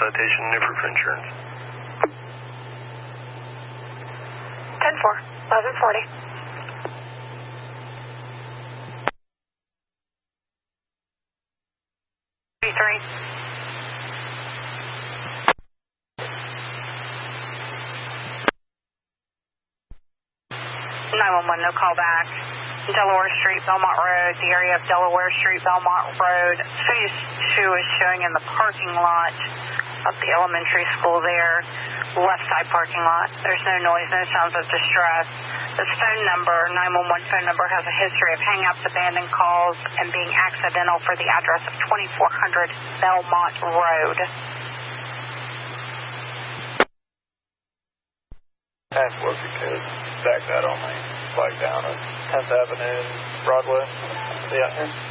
citation, Newford for insurance. 10-4, 1140. Three. 911, no call back. Delaware Street, Belmont Road, the area of Delaware Street, Belmont Road. Phase 2 is showing in the parking lot of the elementary school there, left side parking lot. There's no noise, no sounds of distress. This phone number, 911 phone number, has a history of hang-ups, abandoned calls, and being accidental for the address of 2400 Belmont Road. Task if you could back that on me, flag down at 10th Avenue and Broadway. Yeah.